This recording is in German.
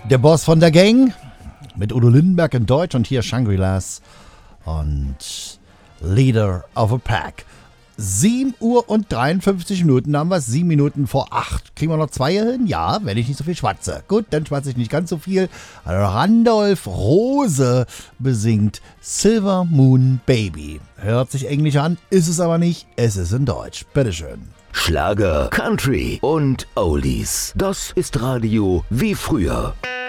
Der Boss von der Gang mit Udo Lindenberg in Deutsch und hier Shangri-Las und Leader of a Pack. 7 Uhr und 53 Minuten, da haben wir es 7 Minuten vor 8. Kriegen wir noch 2 hin? Ja, wenn ich nicht so viel schwatze. Gut, dann schwatze ich nicht ganz so viel. Randolph Rose besingt Silver Moon Baby. Hört sich englisch an, ist es aber nicht. Es ist in Deutsch. Bitteschön. Schlager, Country und Oldies. Das ist Radio wie früher.